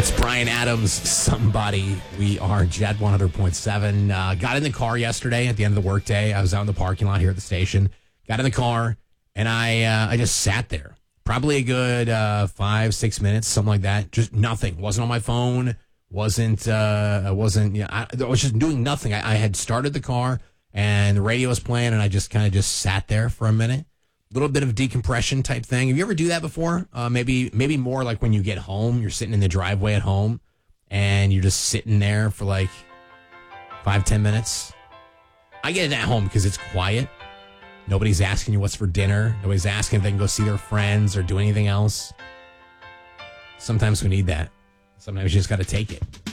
Bryan Adams, Somebody. We are Jet 100.7. Got in the car yesterday at the end of the workday. I was out in the parking lot here at the station. Got in the car, and I just sat there. Probably a good 5-6 minutes, something like that. Just nothing. Wasn't on my phone. I was just doing nothing. I had started the car, and the radio was playing, and I just kind of just sat there for a minute. Little bit of decompression type thing. Have you ever do that before? Maybe more like when you get home, you're sitting in the driveway at home and you're just sitting there for like 5-10 minutes. I get it at home because it's quiet. Nobody's asking you what's for dinner. Nobody's asking if they can go see their friends or do anything else. Sometimes we need that. Sometimes you just got to take it.